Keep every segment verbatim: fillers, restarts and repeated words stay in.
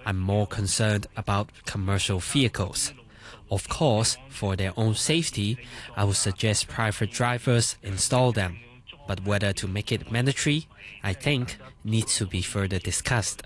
I'm more concerned about commercial vehicles. Of course, for their own safety, I would suggest private drivers install them. But whether to make it mandatory, I think, needs to be further discussed.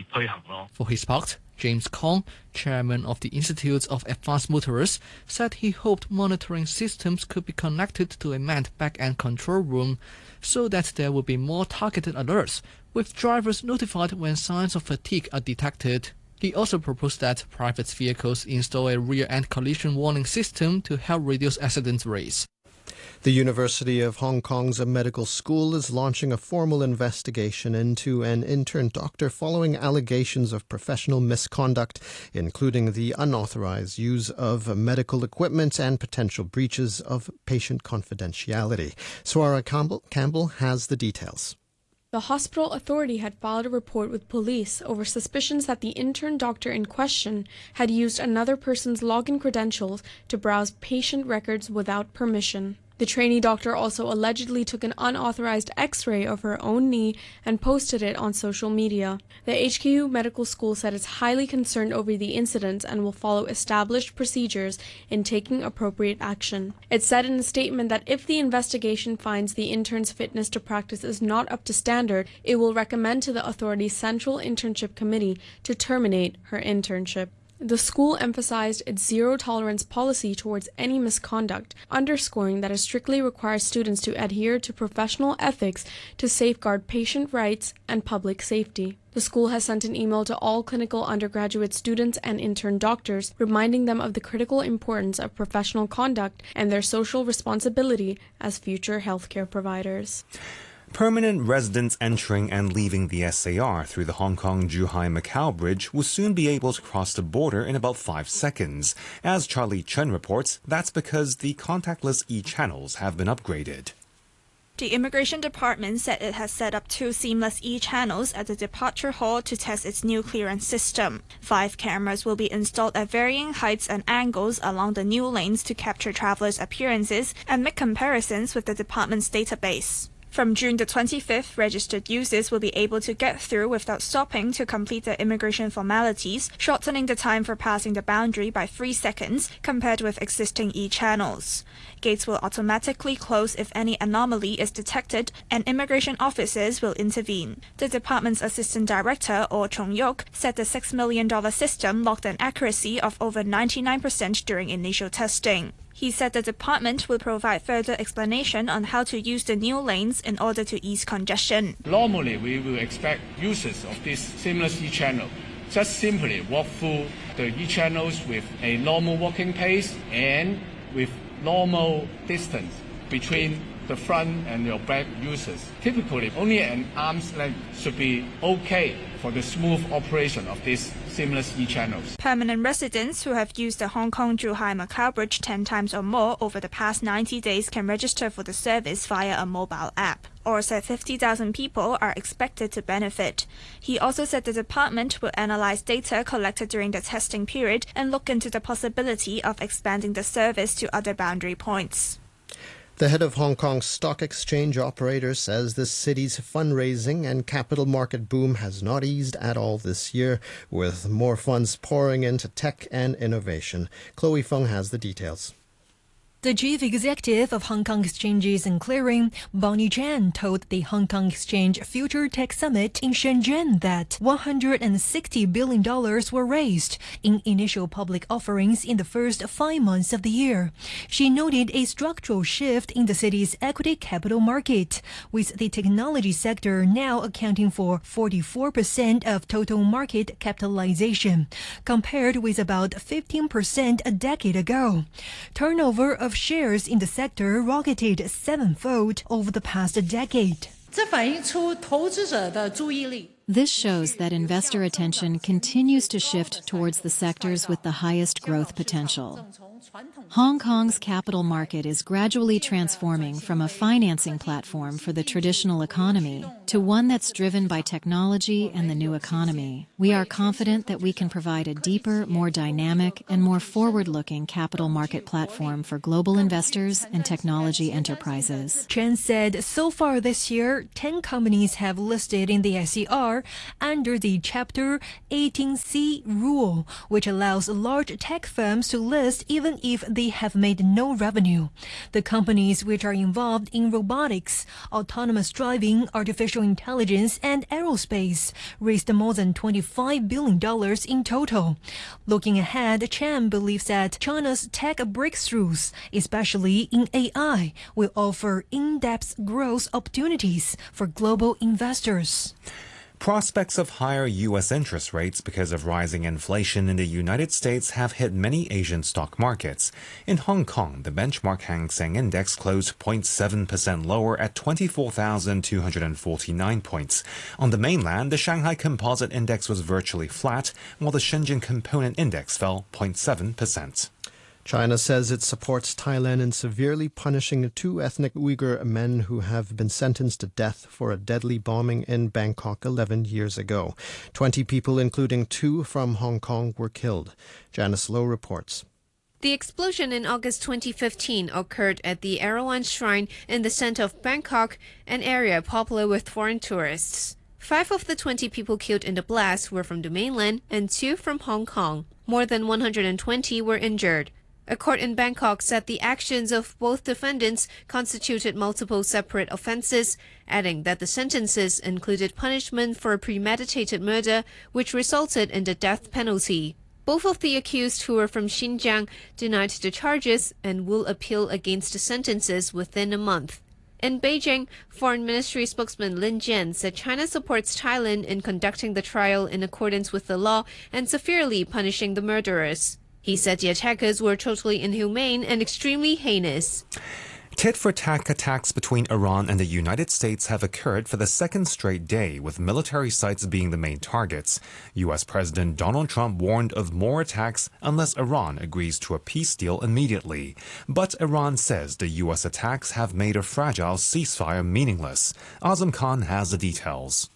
For his part, James Kong, chairman of the Institute of Advanced Motorists, said he hoped monitoring systems could be connected to a manned back-end control room so that there would be more targeted alerts, with drivers notified when signs of fatigue are detected. He also proposed that private vehicles install a rear-end collision warning system to help reduce accident rates. The University of Hong Kong's medical school is launching a formal investigation into an intern doctor following allegations of professional misconduct, including the unauthorized use of medical equipment and potential breaches of patient confidentiality. Swara Campbell, Campbell has the details. The hospital authority had filed a report with police over suspicions that the intern doctor in question had used another person's login credentials to browse patient records without permission. The trainee doctor also allegedly took an unauthorized x-ray of her own knee and posted it on social media. The H K U Medical School said it's highly concerned over the incident and will follow established procedures in taking appropriate action. It said in a statement that if the investigation finds the intern's fitness to practice is not up to standard, it will recommend to the authority's Central Internship Committee to terminate her internship. The school emphasized its zero-tolerance policy towards any misconduct, underscoring that it strictly requires students to adhere to professional ethics to safeguard patient rights and public safety. The school has sent an email to all clinical undergraduate students and intern doctors, reminding them of the critical importance of professional conduct and their social responsibility as future healthcare providers. Permanent residents entering and leaving the S A R through the Hong Kong-Zhuhai-Macau Bridge will soon be able to cross the border in about five seconds. As Charlie Chen reports, that's because the contactless e-channels have been upgraded. The Immigration Department said it has set up two seamless e-channels at the departure hall to test its new clearance system. Five cameras will be installed at varying heights and angles along the new lanes to capture travelers' appearances and make comparisons with the department's database. From June the twenty-fifth, registered users will be able to get through without stopping to complete their immigration formalities, shortening the time for passing the boundary by three seconds compared with existing e-channels. Gates will automatically close if any anomaly is detected, and immigration officers will intervene. The department's assistant director, Oh Chung-yok, said the six million dollars system logged an accuracy of over ninety-nine percent during initial testing. He said the department will provide further explanation on how to use the new lanes in order to ease congestion. Normally, we will expect users of this seamless e-channel just simply walk through the e-channels with a normal walking pace and with normal distance between the front and your back users. Typically, only an arm's length should be okay for the smooth operation of these seamless e-channels. Permanent residents who have used the Hong Kong-Zhuhai-Macau Bridge ten times or more over the past ninety days can register for the service via a mobile app. Or said fifty thousand people are expected to benefit. He also said the department will analyze data collected during the testing period and look into the possibility of expanding the service to other boundary points. The head of Hong Kong's stock exchange operator says the city's fundraising and capital market boom has not eased at all this year, with more funds pouring into tech and innovation. Chloe Feng has the details. The chief executive of Hong Kong Exchanges and Clearing, Bonnie Chan, told the Hong Kong Exchange Future Tech Summit in Shenzhen that one hundred sixty billion dollars were raised in initial public offerings in the first five months of the year. She noted a structural shift in the city's equity capital market, with the technology sector now accounting for forty-four percent of total market capitalization, compared with about fifteen percent a decade ago. Turnover of shares in the sector rocketed sevenfold over the past decade. This shows that investor attention continues to shift towards the sectors with the highest growth potential. Hong Kong's capital market is gradually transforming from a financing platform for the traditional economy to one that's driven by technology and the new economy. We are confident that we can provide a deeper, more dynamic, and more forward-looking capital market platform for global investors and technology enterprises. Chen said so far this year, ten companies have listed in the S E R under the Chapter eighteen C rule, which allows large tech firms to list even if they have made no revenue. The companies which are involved in robotics, autonomous driving, artificial intelligence, and aerospace raised more than twenty-five billion dollars in total. Looking ahead, Chen believes that China's tech breakthroughs, especially in A I, will offer in-depth growth opportunities for global investors. Prospects of higher U S interest rates because of rising inflation in the United States have hit many Asian stock markets. In Hong Kong, the benchmark Hang Seng Index closed zero point seven percent lower at twenty-four thousand two hundred forty-nine points. On the mainland, the Shanghai Composite Index was virtually flat, while the Shenzhen Component Index fell zero point seven percent. China says it supports Thailand in severely punishing two ethnic Uyghur men who have been sentenced to death for a deadly bombing in Bangkok eleven years ago. Twenty people, including two from Hong Kong, were killed. Janice Lowe reports. The explosion in August twenty fifteen occurred at the Erawan Shrine in the center of Bangkok, an area popular with foreign tourists. Five of the twenty people killed in the blast were from the mainland and two from Hong Kong. More than one hundred twenty were injured. A court in Bangkok said the actions of both defendants constituted multiple separate offenses, adding that the sentences included punishment for premeditated murder, which resulted in the death penalty. Both of the accused, who were from Xinjiang, denied the charges and will appeal against the sentences within a month. In Beijing, Foreign Ministry spokesman Lin Jian said China supports Thailand in conducting the trial in accordance with the law and severely punishing the murderers. He said the attackers were totally inhumane and extremely heinous. Tit-for-tat attacks between Iran and the United States have occurred for the second straight day, with military sites being the main targets. U S President Donald Trump warned of more attacks unless Iran agrees to a peace deal immediately. But Iran says the U S attacks have made a fragile ceasefire meaningless. Azam Khan has the details.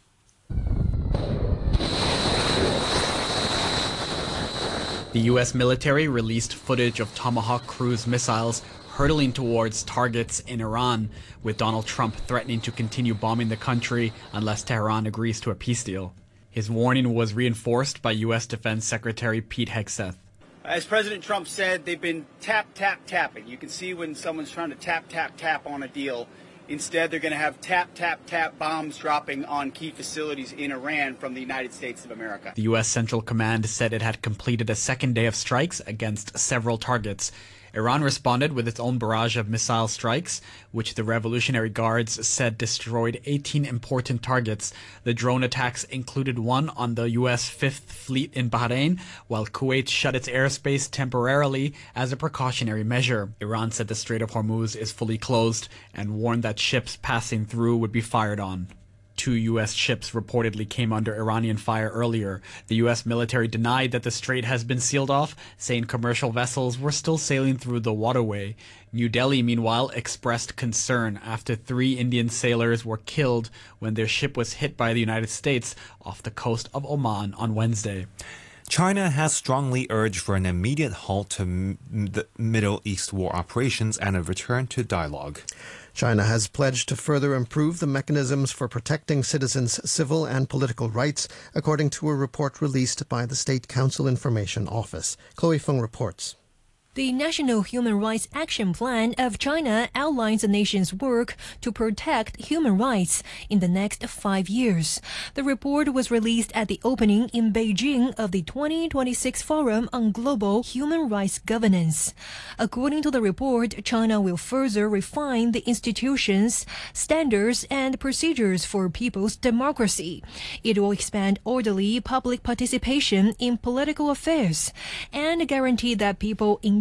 The U S military released footage of Tomahawk cruise missiles hurtling towards targets in Iran, with Donald Trump threatening to continue bombing the country unless Tehran agrees to a peace deal. His warning was reinforced by U S Defense Secretary Pete Hegseth. As President Trump said, they've been tap, tap, tapping. You can see when someone's trying to tap, tap, tap on a deal. Instead, they're going to have tap, tap, tap bombs dropping on key facilities in Iran from the United States of America. The U S Central Command said it had completed a second day of strikes against several targets. Iran responded with its own barrage of missile strikes, which the Revolutionary Guards said destroyed eighteen important targets. The drone attacks included one on the U S Fifth Fleet in Bahrain, while Kuwait shut its airspace temporarily as a precautionary measure. Iran said the Strait of Hormuz is fully closed and warned that ships passing through would be fired on. Two U S ships reportedly came under Iranian fire earlier. The U S military denied that the strait has been sealed off, saying commercial vessels were still sailing through the waterway. New Delhi, meanwhile, expressed concern after three Indian sailors were killed when their ship was hit by the United States off the coast of Oman on Wednesday. China has strongly urged for an immediate halt to m- the Middle East war operations and a return to dialogue. China has pledged to further improve the mechanisms for protecting citizens' civil and political rights, according to a report released by the State Council Information Office. Chloe Feng reports. The National Human Rights Action Plan of China outlines the nation's work to protect human rights in the next five years. The report was released at the opening in Beijing of the twenty twenty-six Forum on Global Human Rights Governance. According to the report, China will further refine the institutions, standards, and procedures for people's democracy. It will expand orderly public participation in political affairs and guarantee that people engage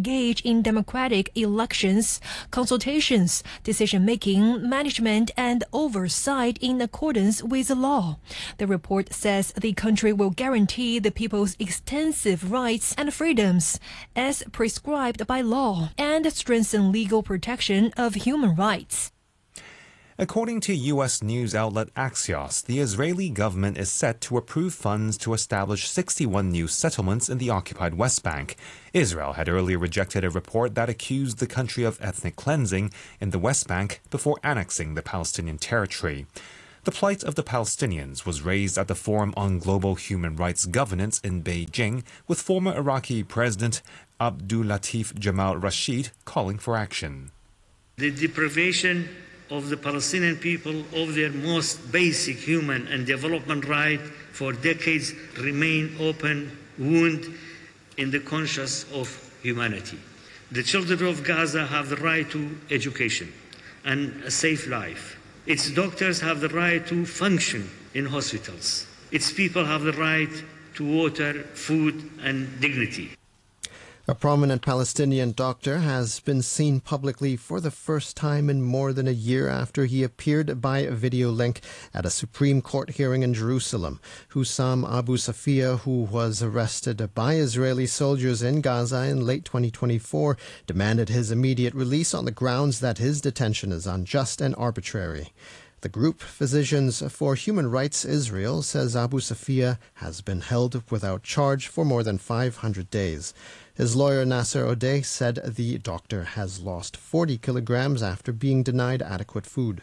engage in democratic elections, consultations, decision-making, management, and oversight in accordance with the law. The report says the country will guarantee the people's extensive rights and freedoms as prescribed by law and strengthen legal protection of human rights. According to U S news outlet Axios, the Israeli government is set to approve funds to establish sixty-one new settlements in the occupied West Bank. Israel had earlier rejected a report that accused the country of ethnic cleansing in the West Bank before annexing the Palestinian territory. The plight of the Palestinians was raised at the Forum on Global Human Rights Governance in Beijing, with former Iraqi President Abdul Latif Jamal Rashid calling for action. The deprivation of the Palestinian people of their most basic human and development right for decades remain open wound in the conscience of humanity. The children of Gaza have the right to education and a safe life. Its doctors have the right to function in hospitals. Its people have the right to water, food, and dignity. A prominent Palestinian doctor has been seen publicly for the first time in more than a year after he appeared by a video link at a Supreme Court hearing in Jerusalem. Hussam Abu Safia, who was arrested by Israeli soldiers in Gaza in late twenty twenty-four, demanded his immediate release on the grounds that his detention is unjust and arbitrary. The group Physicians for Human Rights Israel says Abu Safia has been held without charge for more than five hundred days. His lawyer Nasser Odeh said the doctor has lost forty kilograms after being denied adequate food.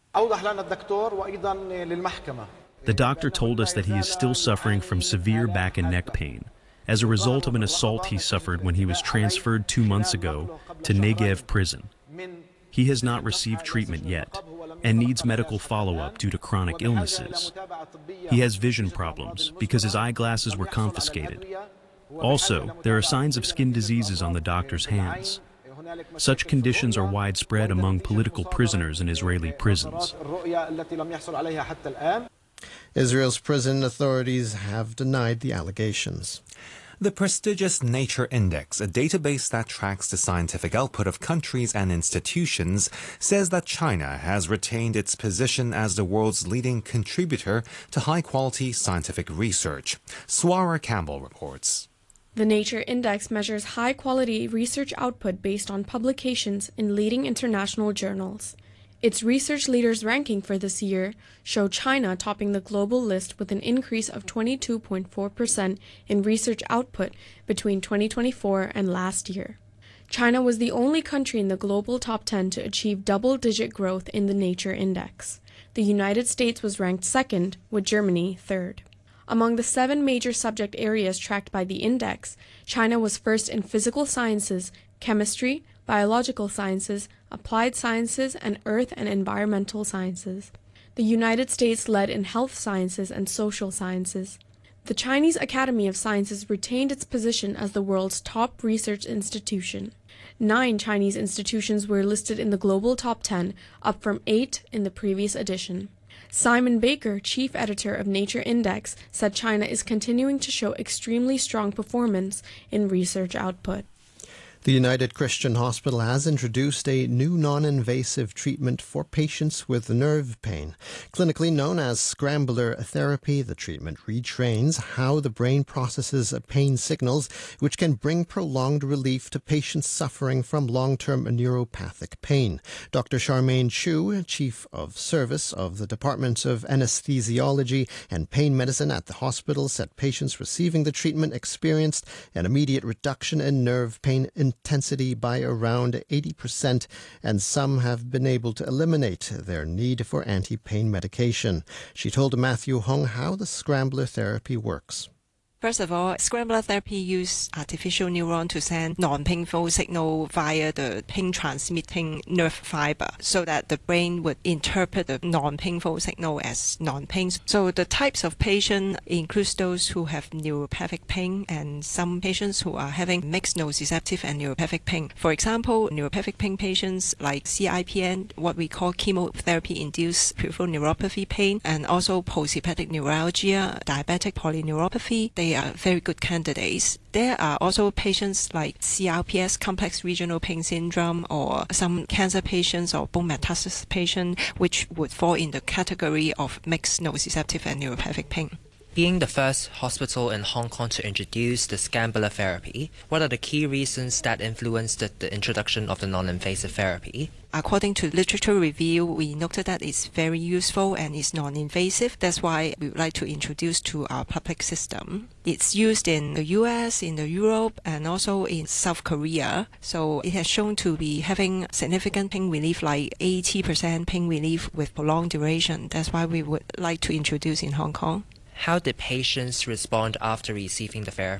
The doctor told us that he is still suffering from severe back and neck pain as a result of an assault he suffered when he was transferred two months ago to Negev prison. He has not received treatment yet and needs medical follow-up due to chronic illnesses. He has vision problems because his eyeglasses were confiscated. Also, there are signs of skin diseases on the doctor's hands. Such conditions are widespread among political prisoners in Israeli prisons. Israel's prison authorities have denied the allegations. The prestigious Nature Index, a database that tracks the scientific output of countries and institutions, says that China has retained its position as the world's leading contributor to high-quality scientific research. Swara Campbell reports. The Nature Index measures high-quality research output based on publications in leading international journals. Its research leaders ranking for this year show China topping the global list with an increase of twenty-two point four percent in research output between twenty twenty-four and last year. China was the only country in the global top ten to achieve double-digit growth in the Nature Index. The United States was ranked second, with Germany third. Among the seven major subject areas tracked by the index, China was first in physical sciences, chemistry, biological sciences, applied sciences, and earth and environmental sciences. The United States led in health sciences and social sciences. The Chinese Academy of Sciences retained its position as the world's top research institution. Nine Chinese institutions were listed in the global top ten, up from eight in the previous edition. Simon Baker, chief editor of Nature Index, said China is continuing to show extremely strong performance in research output. The United Christian Hospital has introduced a new non-invasive treatment for patients with nerve pain. Clinically known as scrambler therapy, the treatment retrains how the brain processes pain signals, which can bring prolonged relief to patients suffering from long-term neuropathic pain. Doctor Charmaine Chu, Chief of Service of the Department of Anesthesiology and Pain Medicine at the hospital, said patients receiving the treatment experienced an immediate reduction in nerve pain intensity by around eighty percent, and some have been able to eliminate their need for anti-pain medication. She told Matthew Hong how the scrambler therapy works. First of all, scrambler therapy uses artificial neuron to send non-painful signal via the pain-transmitting nerve fiber so that the brain would interpret the non-painful signal as non-pain. So the types of patient includes those who have neuropathic pain and some patients who are having mixed nociceptive and neuropathic pain. For example, neuropathic pain patients like C I P N, what we call chemotherapy-induced peripheral neuropathy pain, and also post-hepatic neuralgia, diabetic polyneuropathy, they they are very good candidates. There are also patients like C R P S, complex regional pain syndrome, or some cancer patients or bone metastasis patients, which would fall in the category of mixed nociceptive and neuropathic pain. Being the first hospital in Hong Kong to introduce the scapular therapy, what are the key reasons that influenced the introduction of the non-invasive therapy? According to literature review, we noted that it's very useful and it's non-invasive. That's why we would like to introduce to our public system. It's used in the U S, in the Europe, and also in South Korea. So it has shown to be having significant pain relief, like eighty percent pain relief with prolonged duration. That's why we would like to introduce in Hong Kong. How did patients respond after receiving the therapy?